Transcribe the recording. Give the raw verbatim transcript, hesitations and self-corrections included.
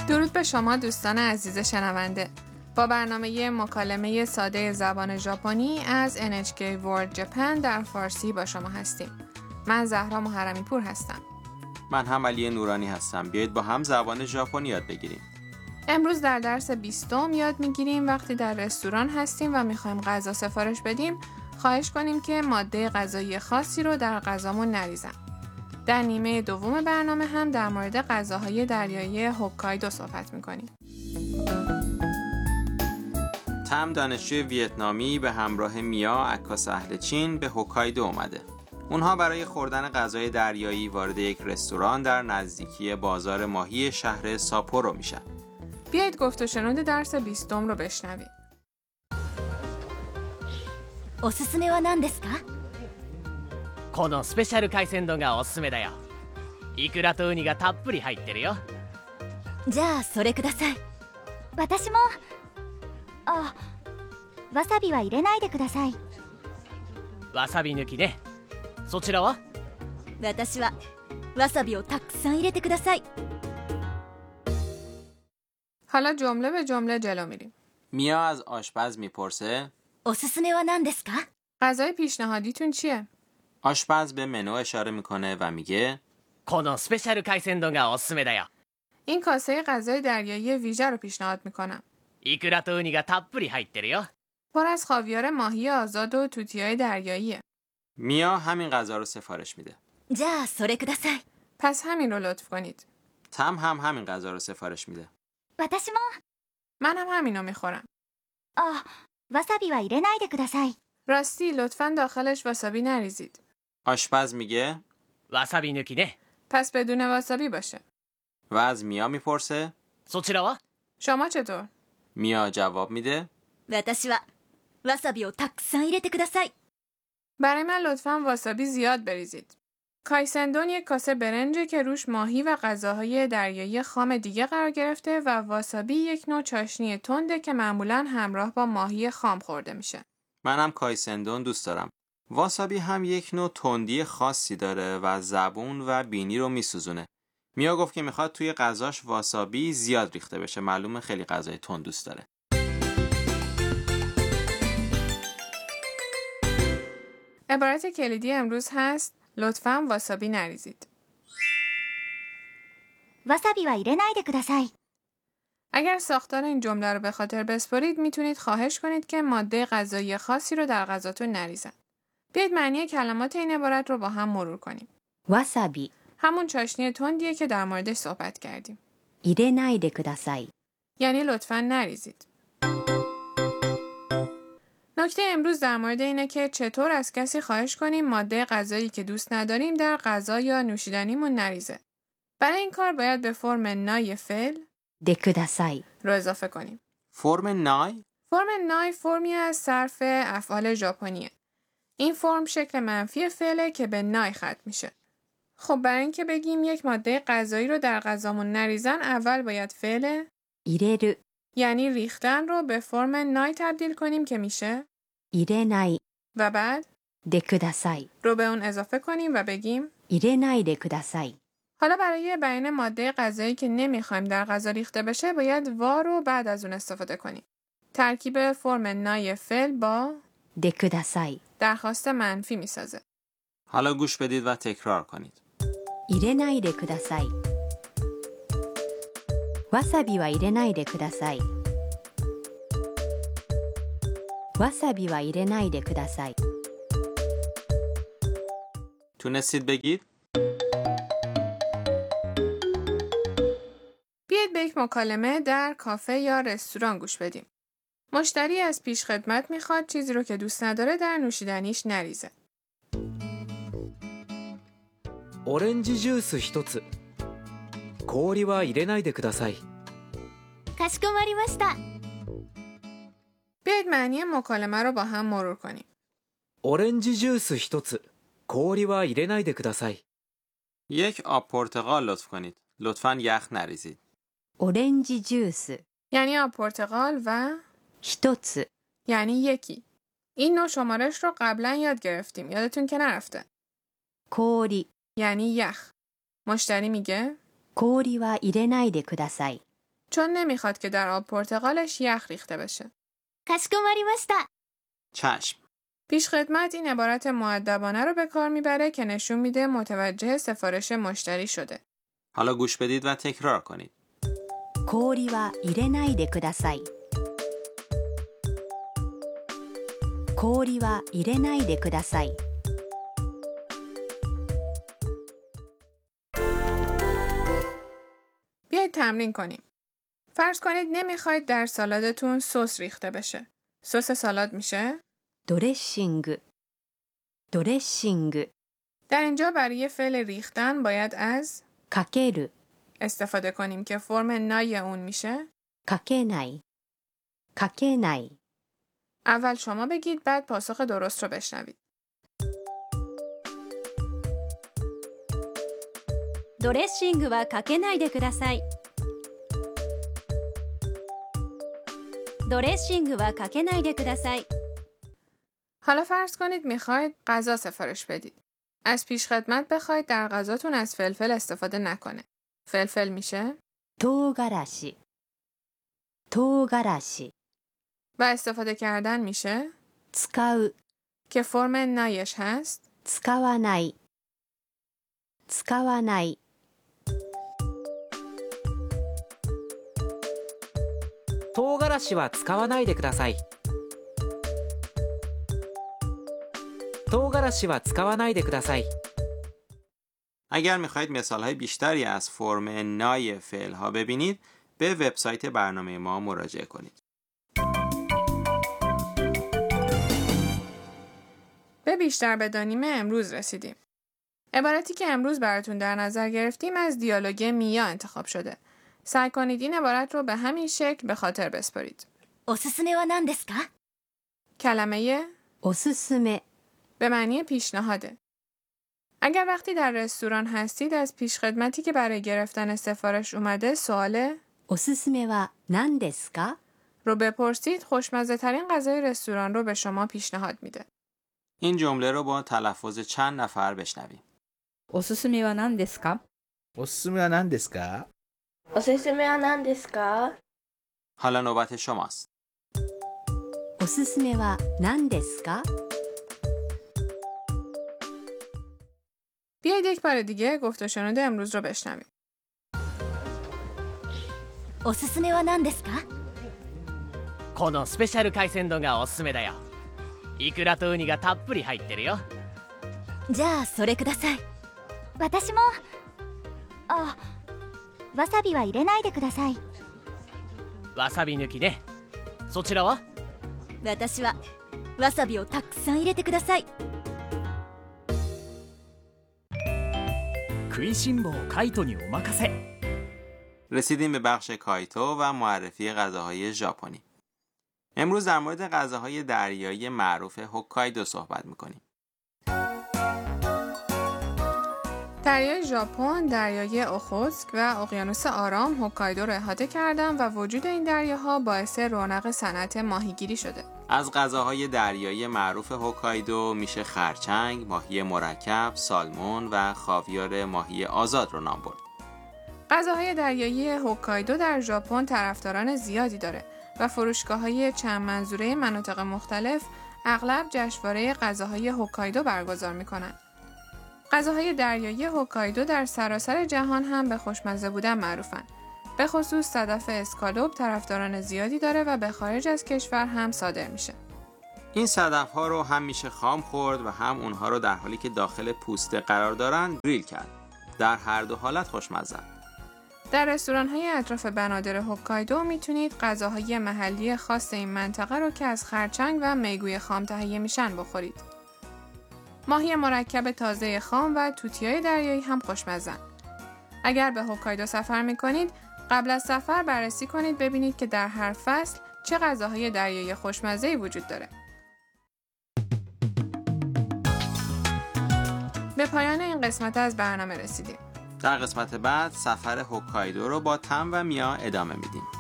درود به شما دوستان عزیز شنونده. با برنامه مکالمه ساده زبان ژاپنی از ان اچ کی World Japan در فارسی با شما هستیم. من زهرا محرمی پور هستم. من هم علی نورانی هستم. بیایید با هم زبان ژاپنی یاد بگیریم. امروز در درس بیستم یاد میگیریم وقتی در رستوران هستیم و میخوایم غذا سفارش بدیم، خواهش کنیم که ماده غذایی خاصی رو در غذامون نریزن. در نیمه دوم برنامه هم در مورد غذاهای دریایی هوکایدو صحبت میکنیم. تم دانشجوی ویتنامی به همراه میا عکاس اهل چین به هوکایدو اومده. اونها برای خوردن غذای دریایی وارد یک رستوران در نزدیکی بازار ماهی شهر ساپورو میشن. بیایید گفت و شنود درس بیستم رو بشنویم. おすすめは何ですか？ このスペシャル海鮮丼がおすすめだよ。イクラとウニがたっぷり入ってるよ。 じゃあそれください。私も。あ、わさびは入れないでください。 わさび抜きね。そちらは？ 私はわさびをたくさん入れてください。 حالا جمله به جمله جلو میریم. میا از آشپز میپرسه おすすめは何ですか？ غذای پیشنهادیتون چیه؟ آشپز به منو اشاره میکنه و میگه このスペシャル海鮮丼がおすすめだよ。 این کاسه غذای دریایی ویژه رو پیشنهاد میکنم. イクラとウニがたっぷり入ってるよ。 پر از خاویار ماهی آزاد و توتیای دریاییه. میا همین غذا رو سفارش میده. じゃあそれください。 پس همین رو لطف کنید. تم هم همین غذا رو سفارش میده. 私も。 منم همینو میخورم. あ、わさびは入れないでください。 راستی لطفاً داخلش واسابی نریزید. آشپز میگه わさび抜きね。 پس بدون واسابی باشه. و از میا میپرسه そちらは？ شما چطور؟ میا جواب میده 私はわさびをたくさん入れてください。 برای من لطفاً واسابی زیاد بریزید. کایسندون یک کاسه برنجه که روش ماهی و غذاهای دریایی خام دیگه قرار گرفته و واسابی یک نوع چاشنی تنده که معمولاً همراه با ماهی خام خورده میشه. منم کایسندون دوست دارم. واسابی هم یک نوع تندی خاصی داره و زبون و بینی رو میسوزونه. میا گفت که میخواد توی غذاش واسابی زیاد ریخته بشه. معلومه خیلی غذای تند دوست داره. عبارت کلیدی امروز هست لطفاً واسابی نریزید. わさびは入れないでください。 اگر ساختار این جمله رو به خاطر بسپارید میتونید خواهش کنید که ماده غذایی خاصی رو در غذاتون نریزن. بیایید معنی کلمات این عبارت رو با هم مرور کنیم. わさび همون چاشنی تندیه که در موردش صحبت کردیم. 入れないでください。 یعنی لطفاً نریزید. نکته امروز در مورد اینه که چطور از کسی خواهش کنیم ماده غذایی که دوست نداریم در غذا یا نوشیدنیمون نریزه. برای این کار باید به فرم نای فعل でください。 رو اضافه کنیم. فرم نای فرم نای فرمی از صرف افعال ژاپنیه. این فرم شکل منفی فعله که به نای ختم میشه. خب برای اینکه بگیم یک ماده غذایی رو در غذامون نریزن، اول باید فعل 入れる یعنی ریختن رو به فرم نای تبدیل کنیم که میشه 入れない و بعد でください。 رو به اون اضافه کنیم و بگیم 入れないでください。 حالا برای بیان ماده غذایی که نمیخوایم در غذا ریخته بشه باید وا رو بعد از اون استفاده کنیم. ترکیب فرم نای فعل با でください。 درخواست منفی میسازه. حالا گوش بدید و تکرار کنید. 入れないでください。わさびは入れないでください。わさびは入れないでください。 تونستید بگید؟ بیایید به یک مکالمه در کافه یا رستوران گوش بدیم. مشتری از پیش خدمت میخواد چیزی رو که دوست نداره در نوشیدنیش نریزه. オレンジジュース一つ。氷は入れないでください。 かしこまりました。 بیایید معنی مکالمه رو با هم مرور کنیم. オレンジジュース一つ。氷は入れないでください。 یک آب پرتقال لطف کنید. لطفاً یخ نریزید. オレンジジュース یعنی آب پرتقال و 一つ یعنی یکی. این نوع شمارش رو قبلا یاد گرفتیم. یادتون که نرفته. 氷 یعنی یخ. مشتری میگه 氷は入れないでください。 چون نمیخواد که در آب پرتقالش یخ ریخته بشه. かしこまりました。 چشم. پیشخدمت این عبارت مؤدبانه رو به کار میبره که نشون میده متوجه سفارش مشتری شده. حالا گوش بدید و تکرار کنید. 氷は入れないでください。氷は入れないでください。 بیایید تمرین کنیم. فرض کنید نمیخواید در سالادتون سس ریخته بشه. سس سالاد میشه؟ ドレッシングドレッシング در اینجا برای فعل ریختن باید از かける استفاده کنیم که فرم نای اون میشه. かけないかけない اول شما بگید بعد پاسخ درست رو بشنوید. ドレッシングはかけないでください。ドレッシングはかけないでください。 حالا فرض کنید میخواید غذا سفارش بدید. از پیشخدمت بخواید در غذاتون از فلفل استفاده نکنه. فلفل میشه 唐辛子唐辛子 و استفاده کردن میشه 使う که فرم نایش هست 使わない使わない唐辛子は使わないでください。唐辛子は使わないでください。 اگر میخواهید مثالهای بیشتری از فرم نای فعل ها ببینید به وبسایت برنامه ما مراجعه کنید. به بیشتر بدانیم امروز رسیدیم. عبارتی که امروز براتون در نظر گرفتیم از دیالوگ میا انتخاب شده. سعی کنید این عبارت رو به همین شکل به خاطر بسپارید. おすすめは何ですか کلمه おすすめ به معنی پیشنهاده. اگر وقتی در رستوران هستید از پیشخدمتی که برای گرفتن سفارش اومده سوال おすすめは何ですか رو بپرسید، خوشمزه ترین غذای رستوران رو به شما پیشنهاد میده. این جمله رو با تلفظ چند نفر بشنویم. おすすめは何ですか？ おすすめは何ですか？ おすすめは何ですか？ حالا نوبت شماست. おすすめは何ですか بیایید یک بار دیگه گفت و شنود امروز رو بشنویم. おすすめは何ですかこのスペシャル海鮮丼がおすすめだよ。イクラとウニがたっぷり入ってるよ。 じゃあそれください。私もあ、わさびは入れないでください。 わさび抜きね。そちらは？ 私はわさびをたくさん入れてください。 食いしん坊カイトにお任せ。 رسیدیم به بخش کایتو و معرفی غذاهای ژاپنی. امروز در مورد غذاهای دریایی معروف هوکایدو صحبت می‌کنیم. دریای ژاپن، دریای اوخوتسک و اقیانوس آرام هوکایدو را احاطه کردن و وجود این دریاها باعث رونق صنعت ماهیگیری شده. از غذاهای دریایی معروف هوکایدو میشه خرچنگ، ماهی مرکب، سالمون و خاویار ماهی آزاد رو نام برد. غذاهای دریایی هوکایدو در ژاپن طرفداران زیادی داره و فروشگاه‌های چند منظوره مناطق مختلف اغلب جشنواره غذاهای هوکایدو برگزار می‌کنن. غذاهای دریایی هوکایدو در سراسر جهان هم به خوشمزه بودن معروفن. به خصوص صدف اسکالوپ طرفداران زیادی داره و به خارج از کشور هم صادر میشه. این صدف ها رو هم میشه خام خورد و هم اونها رو در حالی که داخل پوسته قرار دارن گریل کرد. در هر دو حالت خوشمزه. در رستوران‌های اطراف بنادر هوکایدو میتونید غذاهای محلی خاص این منطقه رو که از خرچنگ و میگوی خام تهیه میشن بخورید. ماهی مرکب تازه خام و توتیای دریایی هم خوشمزن. اگر به هوکایدو سفر میکنید، قبل از سفر بررسی کنید ببینید که در هر فصل چه غذاهای دریایی خوشمزه‌ای وجود داره. به پایان این قسمت از برنامه رسیدیم. در قسمت بعد سفر هوکایدو رو با تم و میا ادامه میدیم.